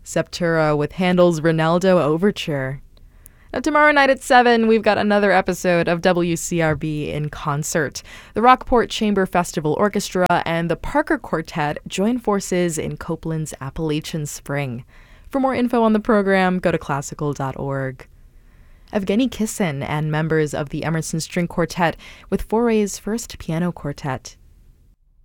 Septura with Handel's Ronaldo Overture. Now, tomorrow night at 7, we've got another episode of WCRB in concert. The Rockport Chamber Festival Orchestra and the Parker Quartet join forces in Copeland's Appalachian Spring. For more info on the program, go to classical.org. Evgeny Kissin and members of the Emerson String Quartet with Foray's first piano quartet.